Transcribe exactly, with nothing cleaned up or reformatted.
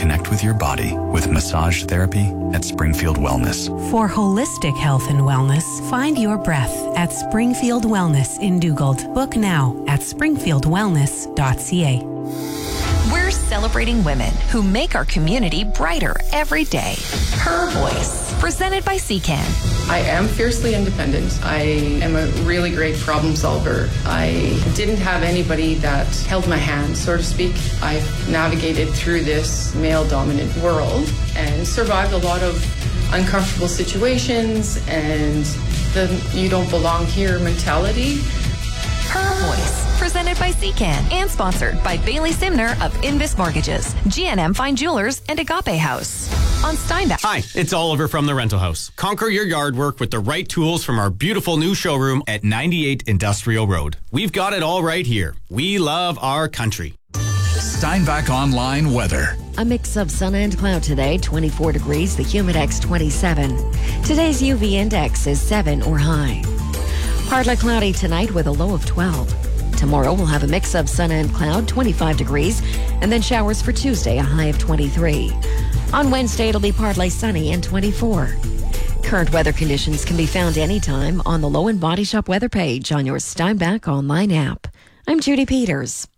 connect with your body with massage therapy at Springfield Wellness. For holistic health and wellness, find your breath at Springfield Wellness in Dugald. Book now at springfield wellness dot c a. We're celebrating women who make our community brighter every day. Her Voice, presented by C C A N. I am fiercely independent. I am a really great problem solver. I didn't have anybody that held my hand, so to speak. I've navigated through this male-dominant world and survived a lot of uncomfortable situations and the you don't belong here mentality. Her Voice, presented by C C A N and sponsored by Bailey Simner of Invis Mortgages, G N M Fine Jewelers, and Agape House. On Steinbach. Hi, it's Oliver from The Rental House. Conquer your yard work with the right tools from our beautiful new showroom at ninety-eight Industrial Road. We've got it all right here. We love our country. Steinbach Online weather. A mix of sun and cloud today, twenty-four degrees, the humidex twenty-seven. Today's U V index is seven or high. Partly cloudy tonight with a low of twelve. Tomorrow we'll have a mix of sun and cloud, twenty-five degrees, and then showers for Tuesday, a high of twenty-three. On Wednesday, it'll be partly sunny and twenty-four. Current weather conditions can be found anytime on the Low and Body Shop weather page on your Steinbach Online app. I'm Judy Peters.